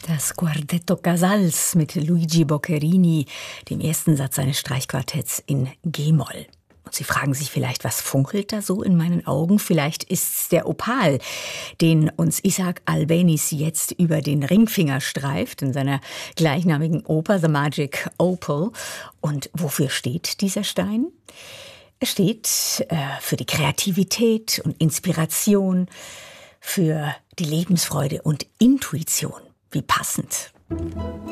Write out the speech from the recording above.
Das Quartetto Casals mit Luigi Boccherini, dem ersten Satz seines Streichquartetts in G-Moll. Und Sie fragen sich vielleicht, was funkelt da so in meinen Augen? Vielleicht ist's der Opal, den uns Isaac Albéniz jetzt über den Ringfinger streift in seiner gleichnamigen Oper The Magic Opal. Und wofür steht dieser Stein? Er steht für die Kreativität und Inspiration, für die Lebensfreude und Intuition. Wie passend.